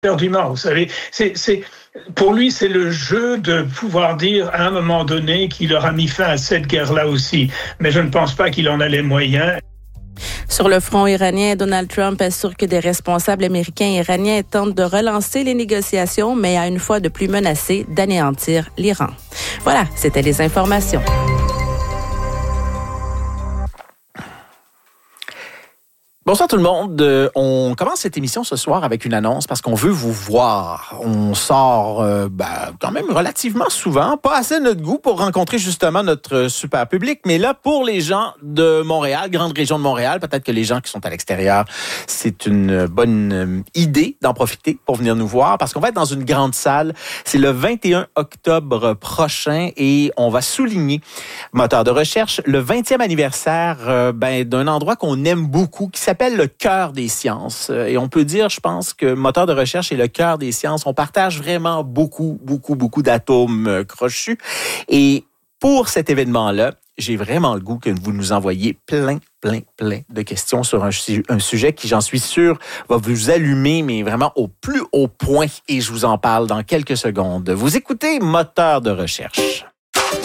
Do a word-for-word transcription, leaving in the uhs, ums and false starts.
éperdument, vous savez. C'est, c'est, pour lui, c'est le jeu de pouvoir dire à un moment donné qu'il aura mis fin à cette guerre-là aussi. Mais je ne pense pas qu'il en a les moyens. Sur le front iranien, Donald Trump assure que des responsables américains et iraniens tentent de relancer les négociations, mais a une fois de plus menacé d'anéantir l'Iran. Voilà, c'était les informations. Bonsoir tout le monde. Euh, on commence cette émission ce soir avec une annonce parce qu'on veut vous voir. On sort euh, ben, quand même relativement souvent, pas assez de notre goût pour rencontrer justement notre super public, mais là pour les gens de Montréal, grande région de Montréal, peut-être que les gens qui sont à l'extérieur, c'est une bonne idée d'en profiter pour venir nous voir parce qu'on va être dans une grande salle. C'est le vingt et un octobre prochain et on va souligner, moteur de recherche, le vingtième anniversaire euh, ben, d'un endroit qu'on aime beaucoup qui s'appelle s'appelle le cœur des sciences. Et on peut dire, je pense, que moteur de recherche est le cœur des sciences. On partage vraiment beaucoup, beaucoup, beaucoup d'atomes crochus. Et pour cet événement-là, j'ai vraiment le goût que vous nous envoyiez plein, plein, plein de questions sur un, un sujet qui, j'en suis sûr, va vous allumer, mais vraiment au plus haut point. Et je vous en parle dans quelques secondes. Vous écoutez Moteur de recherche.